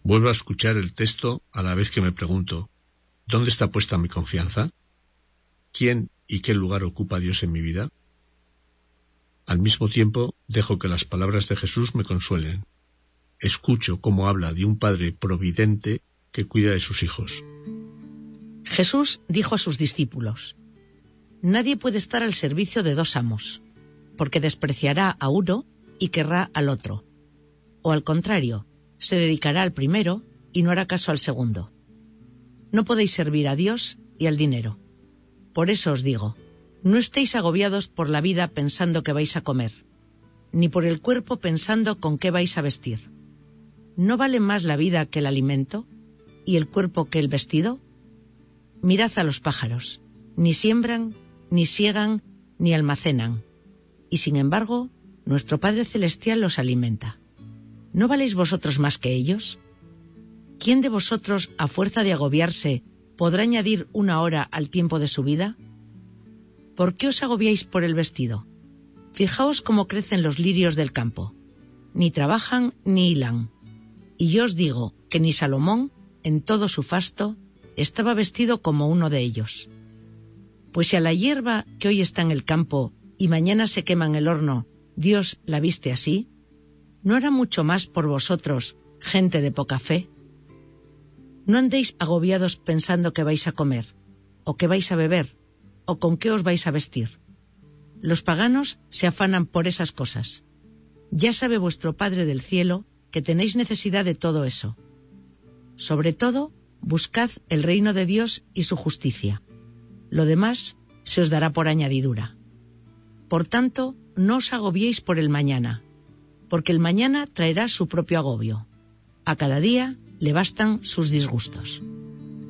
Vuelvo a escuchar el texto a la vez que me pregunto, ¿dónde está puesta mi confianza? ¿Quién y qué lugar ocupa Dios en mi vida? Al mismo tiempo, dejo que las palabras de Jesús me consuelen. Escucho cómo habla de un Padre providente que cuida de sus hijos. Jesús dijo a sus discípulos: Nadie puede estar al servicio de dos amos, porque despreciará a uno y querrá al otro. O al contrario, se dedicará al primero y no hará caso al segundo. No podéis servir a Dios y al dinero. Por eso os digo, no estéis agobiados por la vida pensando que vais a comer, ni por el cuerpo pensando con qué vais a vestir. ¿No vale más la vida que el alimento y el cuerpo que el vestido? Mirad a los pájaros, ni siembran, ni siegan, ni almacenan, y sin embargo, nuestro Padre Celestial los alimenta. ¿No valéis vosotros más que ellos? ¿Quién de vosotros, a fuerza de agobiarse, podrá añadir una hora al tiempo de su vida? ¿Por qué os agobiáis por el vestido? Fijaos cómo crecen los lirios del campo. Ni trabajan ni hilan. Y yo os digo que ni Salomón, en todo su fasto, estaba vestido como uno de ellos. Pues si a la hierba que hoy está en el campo y mañana se quema en el horno, Dios la viste así, ¿no hará mucho más por vosotros, gente de poca fe? No andéis agobiados pensando que vais a comer, o que vais a beber, o con qué os vais a vestir. Los paganos se afanan por esas cosas. Ya sabe vuestro Padre del cielo que tenéis necesidad de todo eso. Sobre todo, buscad el reino de Dios y su justicia. Lo demás se os dará por añadidura. Por tanto, no os agobiéis por el mañana, porque el mañana traerá su propio agobio. A cada día le bastan sus disgustos.